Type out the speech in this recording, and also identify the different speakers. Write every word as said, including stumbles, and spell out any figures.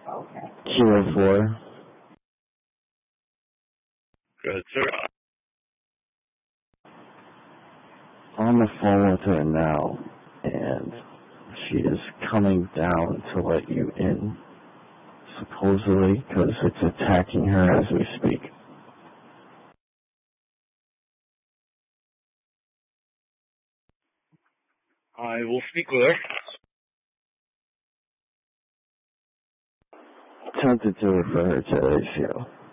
Speaker 1: Kilo four.
Speaker 2: Go ahead, sir.
Speaker 1: On the phone with her now, and she is coming down to let you in, supposedly, because it's attacking her as we speak.
Speaker 2: I will speak with her.
Speaker 1: Tempted to refer her to A C O.